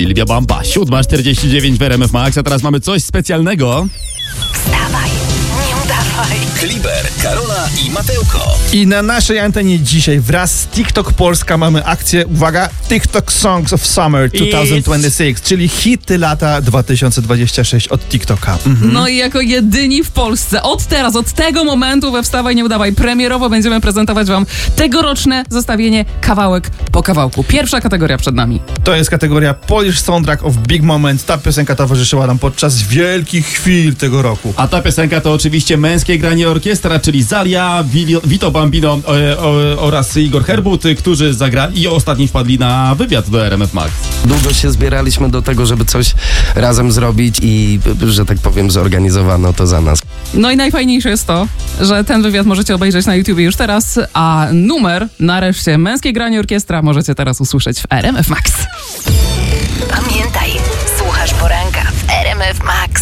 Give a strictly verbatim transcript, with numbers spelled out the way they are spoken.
Sylwia Bamba, siódma czterdzieści dziewięć w R M F Max, a teraz mamy coś specjalnego. Wstawaj, nie udawaj. Kliber, Karola i Mateuko. I na naszej antenie dzisiaj wraz z TikTok Polska mamy akcję, uwaga, TikTok Songs of Summer dwa tysiące dwudziesty szósty, czyli hity lata dwa tysiące dwudziestego szóstego od TikToka. Mhm. No i jako jedyni w Polsce od teraz, od tego momentu we Wstawaj Nie Udawaj premierowo będziemy prezentować wam tegoroczne zestawienie kawałek po kawałku. Pierwsza kategoria przed nami. To jest kategoria Polish Soundtrack of Big Moment. Ta piosenka towarzyszyła nam podczas wielkich chwil tego roku. A ta piosenka to oczywiście męskie granie orkiestra, czyli Zalia, Vito Bambino e, o, oraz Igor Herbut, którzy zagrali i ostatni wpadli na wywiad do R M F Max. Długo się zbieraliśmy do tego, żeby coś razem zrobić i, że tak powiem, zorganizowano to za nas. No i najfajniejsze jest to, że ten wywiad możecie obejrzeć na YouTubie już teraz, a numer, nareszcie, męskie granie orkiestra możecie teraz usłyszeć w R M F Max. Pamiętaj, słuchasz poranka w R M F Max.